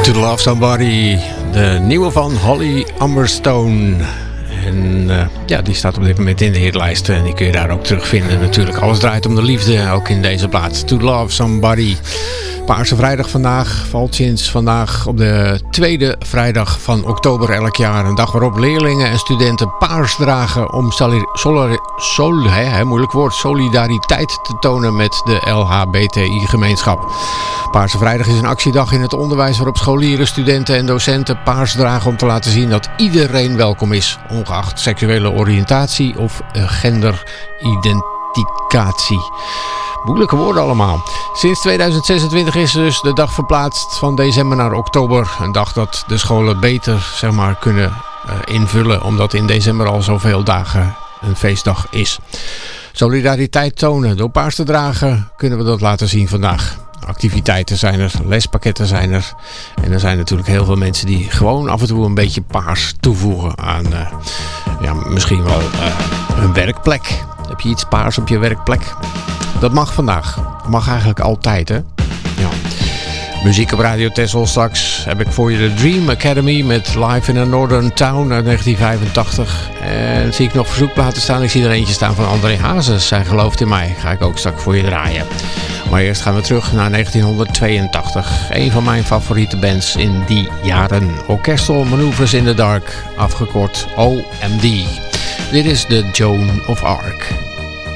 To Love Somebody, de nieuwe van Holly Humberstone. En die staat op dit moment in de hitlijst. En die kun je daar ook terugvinden natuurlijk. Alles draait om de liefde, ook in deze plaats. To Love Somebody. Paarse Vrijdag vandaag valt sinds vandaag op de tweede vrijdag van oktober elk jaar. Een dag waarop leerlingen en studenten paars dragen om solidariteit te tonen met de LHBTI-gemeenschap. Paarse Vrijdag is een actiedag in het onderwijs waarop scholieren, studenten en docenten paars dragen om te laten zien dat iedereen welkom is, ongeacht seksuele oriëntatie of genderidenticatie. Moeilijke woorden allemaal. Sinds 2026 is dus de dag verplaatst van december naar oktober. Een dag dat de scholen beter kunnen invullen, omdat in december al zoveel dagen een feestdag is. Solidariteit tonen. Door paars te dragen kunnen we dat laten zien vandaag. Activiteiten zijn er, lespakketten zijn er. En er zijn natuurlijk heel veel mensen die gewoon af en toe een beetje paars toevoegen aan misschien wel hun werkplek. Heb je iets paars op je werkplek? Dat mag vandaag. Dat mag eigenlijk altijd, hè? Ja. Muziek op Radio Texel. Straks heb ik voor je de Dream Academy met Live in a Northern Town uit 1985. En zie ik nog verzoekplaten staan. Ik zie er eentje staan van André Hazes. Zij gelooft in mij. Ga ik ook straks voor je draaien. Maar eerst gaan we terug naar 1982. Een van mijn favoriete bands in die jaren. Orchestral Manoeuvres in the Dark. Afgekort OMD. Dit is de Joan of Arc.